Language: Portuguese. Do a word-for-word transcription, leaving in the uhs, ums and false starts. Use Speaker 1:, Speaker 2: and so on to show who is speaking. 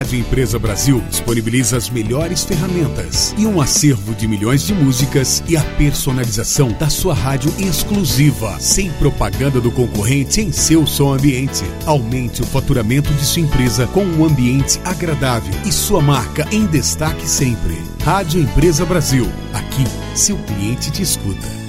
Speaker 1: Rádio Empresa Brasil disponibiliza as melhores ferramentas e um acervo de milhões de músicas e a personalização da sua rádio exclusiva, sem propaganda do concorrente em seu som ambiente. Aumente o faturamento de sua empresa com um ambiente agradável e sua marca em destaque sempre. Rádio Empresa Brasil. Aqui, seu cliente te escuta.